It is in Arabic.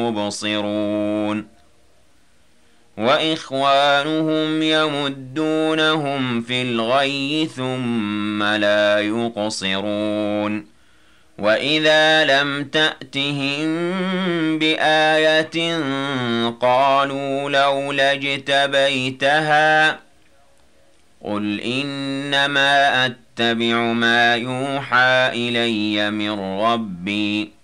يبصرون وإخوانهم يمدونهم في الغي ثم لا يقصرون وإذا لم تأتهم بآية قالوا لولا اجتبيتها قل إنما أتبع ما يوحى إلي من ربي